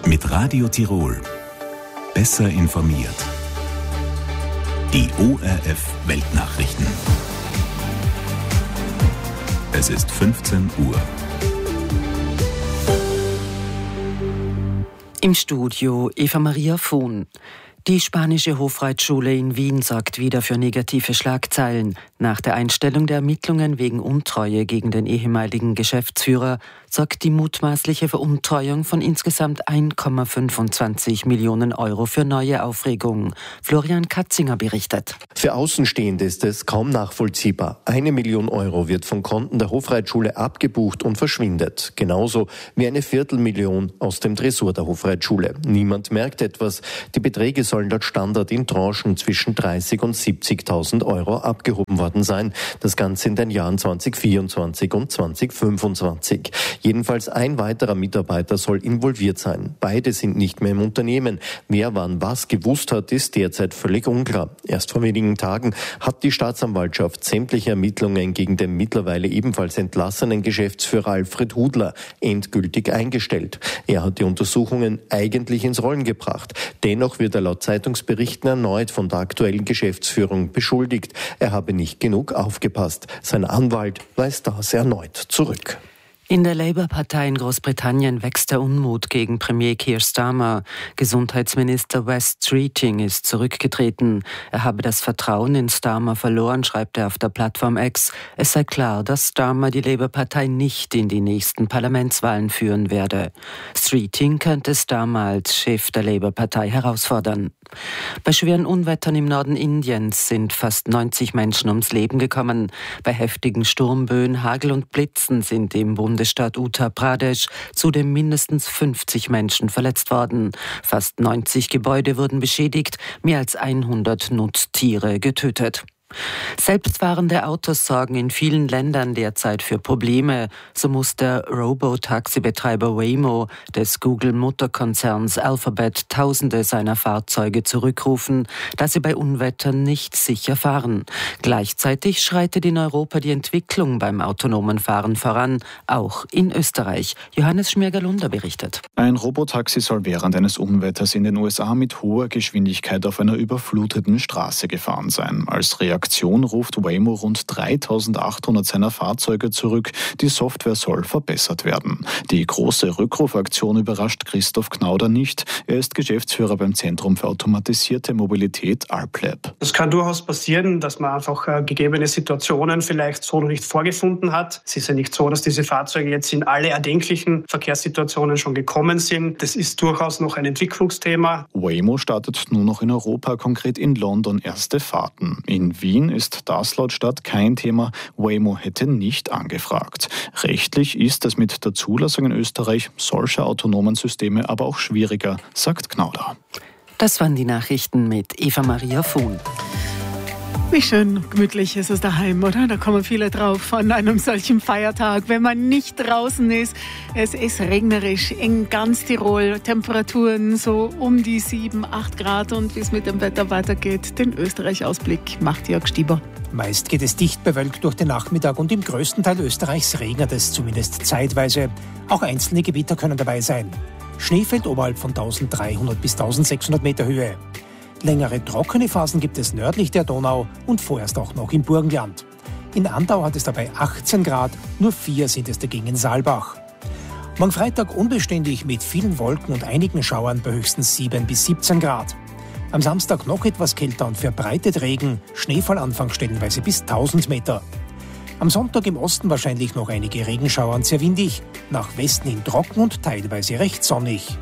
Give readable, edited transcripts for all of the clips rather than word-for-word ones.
Mit Radio Tirol. Besser informiert. Die ORF Weltnachrichten. Es ist 15 Uhr. Im Studio Eva Maria Vohn. Die spanische Hofreitschule in Wien sorgt wieder für negative Schlagzeilen. Nach der Einstellung der Ermittlungen wegen Untreue gegen den ehemaligen Geschäftsführer sorgt die mutmaßliche Veruntreuung von insgesamt 1,25 Millionen Euro für neue Aufregung. Florian Katzinger berichtet. Für Außenstehende ist es kaum nachvollziehbar. 1 Million Euro wird von Konten der Hofreitschule abgebucht und verschwindet. Genauso wie 250.000 aus dem Tresor der Hofreitschule. Niemand merkt etwas. Die Beträge sollen laut Standard in Tranchen zwischen 30.000 und 70.000 Euro abgehoben worden sein. Das Ganze in den Jahren 2024 und 2025. Jedenfalls ein weiterer Mitarbeiter soll involviert sein. Beide sind nicht mehr im Unternehmen. Wer wann was gewusst hat, ist derzeit völlig unklar. Erst vor wenigen Tagen hat die Staatsanwaltschaft sämtliche Ermittlungen gegen den mittlerweile ebenfalls entlassenen Geschäftsführer Alfred Hudler endgültig eingestellt. Er hat die Untersuchungen eigentlich ins Rollen gebracht. Dennoch wird er laut Zeitungsberichten erneut von der aktuellen Geschäftsführung beschuldigt. Er habe nicht genug aufgepasst. Sein Anwalt weist das erneut zurück. In der Labour-Partei in Großbritannien wächst der Unmut gegen Premier Keir Starmer. Gesundheitsminister Wes Streeting ist zurückgetreten. Er habe das Vertrauen in Starmer verloren, schreibt er auf der Plattform X. Es sei klar, dass Starmer die Labour-Partei nicht in die nächsten Parlamentswahlen führen werde. Streeting könnte Starmer als Chef der Labour-Partei herausfordern. Bei schweren Unwettern im Norden Indiens sind fast 90 Menschen ums Leben gekommen. Bei heftigen Sturmböen, Hagel und Blitzen sind im Bundesstaat Uttar Pradesh zudem mindestens 50 Menschen verletzt worden. Fast 90 Gebäude wurden beschädigt, mehr als 100 Nutztiere getötet. Selbstfahrende Autos sorgen in vielen Ländern derzeit für Probleme. So muss der Robotaxi-Betreiber Waymo des Google-Mutterkonzerns Alphabet Tausende seiner Fahrzeuge zurückrufen, da sie bei Unwettern nicht sicher fahren. Gleichzeitig schreitet in Europa die Entwicklung beim autonomen Fahren voran, auch in Österreich. Johannes Schmirger-Lunder berichtet. Ein Robotaxi soll während eines Unwetters in den USA mit hoher Geschwindigkeit auf einer überfluteten Straße gefahren sein. Als Reaktion ruft Waymo rund 3.800 seiner Fahrzeuge zurück. Die Software soll verbessert werden. Die große Rückrufaktion überrascht Christoph Knauder nicht. Er ist Geschäftsführer beim Zentrum für automatisierte Mobilität ALPLab. Es kann durchaus passieren, dass man einfach gegebene Situationen vielleicht so noch nicht vorgefunden hat. Es ist ja nicht so, dass diese Fahrzeuge jetzt in alle erdenklichen Verkehrssituationen schon gekommen sind. Das ist durchaus noch ein Entwicklungsthema. Waymo startet nur noch in Europa, konkret in London, erste Fahrten. In Wien ist das laut Stadt kein Thema. Waymo hätte nicht angefragt. Rechtlich ist es mit der Zulassung in Österreich solcher autonomen Systeme aber auch schwieriger, sagt Knauder. Das waren die Nachrichten mit Eva Maria Vohn. Wie schön gemütlich ist es daheim, oder? Da kommen viele drauf an einem solchen Feiertag, wenn man nicht draußen ist. Es ist regnerisch in ganz Tirol. Temperaturen so um die 7, 8 Grad. Und wie es mit dem Wetter weitergeht, den Österreich-Ausblick macht Jörg Stieber. Meist geht es dicht bewölkt durch den Nachmittag und im größten Teil Österreichs regnet es zumindest zeitweise. Auch einzelne Gewitter können dabei sein. Schnee fällt oberhalb von 1300 bis 1600 Meter Höhe. Längere trockene Phasen gibt es nördlich der Donau und vorerst auch noch im Burgenland. In Andau hat es dabei 18 Grad, nur 4 sind es dagegen in Saalbach. Morgen Freitag unbeständig mit vielen Wolken und einigen Schauern bei höchstens 7 bis 17 Grad. Am Samstag noch etwas kälter und verbreitet Regen, Schneefallanfang stellenweise bis 1000 Meter. Am Sonntag im Osten wahrscheinlich noch einige Regenschauer und sehr windig, nach Westen hin trocken und teilweise recht sonnig.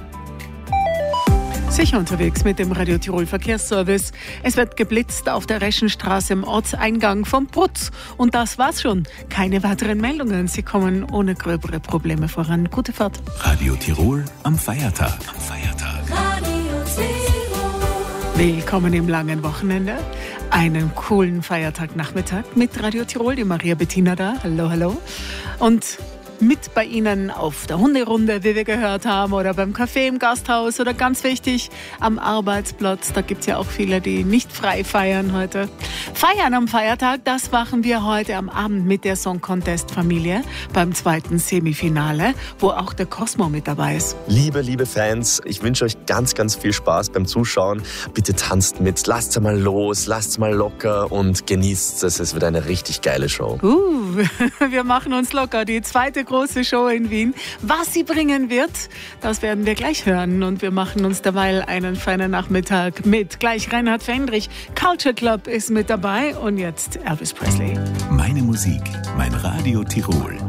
Sicher unterwegs mit dem Radio Tirol Verkehrsservice. Es wird geblitzt auf der Reschenstraße im Ortseingang vom Putz. Und das war's schon. Keine weiteren Meldungen. Sie kommen ohne gröbere Probleme voran. Gute Fahrt. Radio Tirol am Feiertag. Radio Tirol. Willkommen im langen Wochenende. Einen coolen Feiertagnachmittag mit Radio Tirol. Die Maria Bettina da. Hallo, hallo. Und mit bei Ihnen auf der Hunderunde, wie wir gehört haben, oder beim Café im Gasthaus oder ganz wichtig am Arbeitsplatz. Da gibt es ja auch viele, die nicht frei feiern heute. Feiern am Feiertag, das machen wir heute am Abend mit der Song Contest Familie beim zweiten Semifinale, wo auch der Cosmo mit dabei ist. Liebe Fans, ich wünsche euch ganz viel Spaß beim Zuschauen. Bitte tanzt mit, lasst mal los, lasst mal locker und genießt es. Es wird eine richtig geile Show. Wir machen uns locker. Die zweite große Show in Wien. Was sie bringen wird, das werden wir gleich hören. Und wir machen uns derweil einen feinen Nachmittag mit. Gleich Reinhard Fendrich. Culture Club ist mit dabei. Und jetzt Elvis Presley. Meine Musik, mein Radio Tirol.